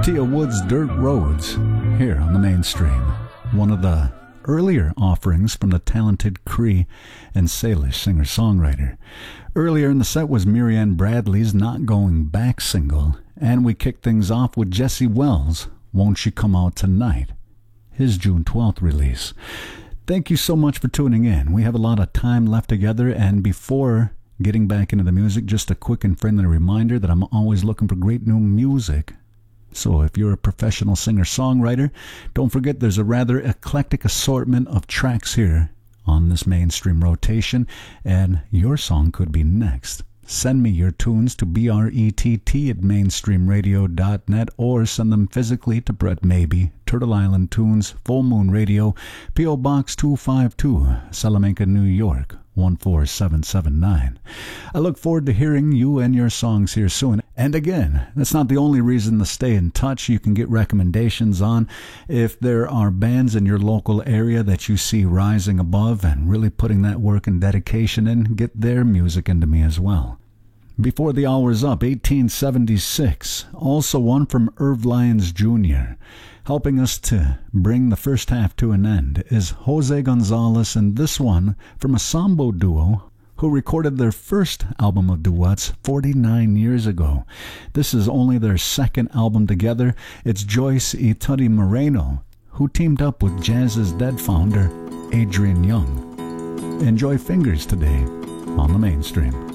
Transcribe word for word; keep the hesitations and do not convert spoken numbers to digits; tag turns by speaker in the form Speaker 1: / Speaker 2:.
Speaker 1: Tia Wood's Dirt Roads here on the Mainstream. One of the earlier offerings from the talented Cree and Salish singer-songwriter. Earlier in the set was Marianne Bradley's Not Going Back single, and we kicked things off with Jesse Wells' Won't She Come Out Tonight, his June twelfth release. Thank you so much for tuning in. We have a lot of time left together, and before getting back into the music, just a quick and friendly reminder that I'm always looking for great new music. So if you're a professional singer-songwriter, don't forget there's a rather eclectic assortment of tracks here on this Mainstream rotation, and your song could be next. Send me your tunes to brett at mainstream radio dot net or send them physically to Brett Maybe, Turtle Island Tunes, Full Moon Radio, P O. Box two five two, Salamanca, New York, one four seven seven nine. I look forward to hearing you and your songs here soon. And again, that's not the only reason to stay in touch. You can get recommendations on if there are bands in your local area that you see rising above and really putting that work and dedication in, get their music into me as well. Before the hour's up, eighteen seventy-six, also one from Irv Lyons Junior Helping us to bring the first half to an end is Jose Gonzalez, and this one from a sambo duo who recorded their first album of duets forty-nine years ago. This is only their second album together. It's Joyce y Tuddy Moreno, who teamed up with Jazz Is Dead founder Adrian Young. Enjoy Fingers today on the Mainstream.